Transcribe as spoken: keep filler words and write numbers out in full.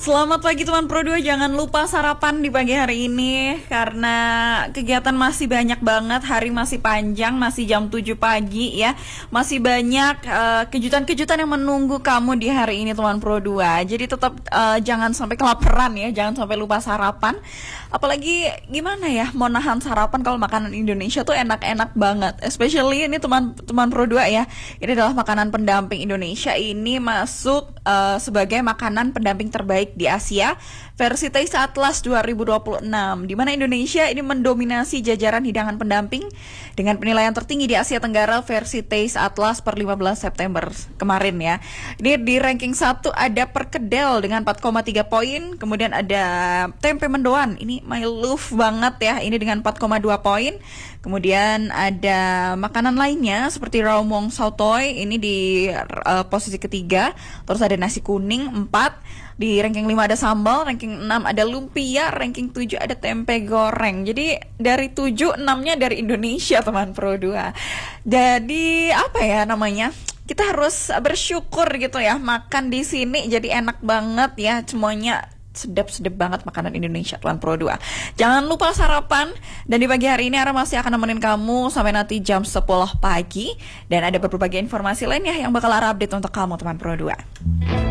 Selamat pagi teman Pro dua, jangan lupa sarapan di pagi hari ini karena kegiatan masih banyak banget, hari masih panjang, masih jam tujuh pagi ya. Masih banyak uh, kejutan-kejutan yang menunggu kamu di hari ini teman Pro dua. Jadi tetap uh, jangan sampai kelaparan ya, jangan sampai lupa sarapan. Apalagi gimana ya, mau nahan sarapan kalau makanan Indonesia tuh enak-enak banget. Especially ini teman-teman Pro dua ya. Ini adalah makanan pendamping Indonesia, ini masuk uh, sebagai makanan pendamping terbaik di Asia versi Taste Atlas dua ribu dua puluh enam, di mana Indonesia ini mendominasi jajaran hidangan pendamping dengan penilaian tertinggi di Asia Tenggara versi Taste Atlas per lima belas September kemarin ya. Ini di ranking satu ada perkedel dengan empat koma tiga poin, kemudian ada tempe mendoan, ini my love banget ya, ini dengan empat koma dua poin. Kemudian ada makanan lainnya seperti rawon sotoy, ini di uh, posisi ketiga. Terus ada nasi kuning empat. Di ranking lima ada sambal, ranking enam ada lumpia, ranking tujuh ada tempe goreng. Jadi dari tujuh, enam-nya dari Indonesia teman Pro dua. Jadi apa ya namanya? Kita harus bersyukur gitu ya, makan di sini jadi enak banget ya, semuanya sedap-sedap banget makanan Indonesia Tuan Pro dua. Jangan lupa sarapan, dan di pagi hari ini Ara masih akan nemenin kamu sampai nanti jam sepuluh pagi, dan ada berbagai informasi lainnya yang bakal Ara update untuk kamu teman Pro dua.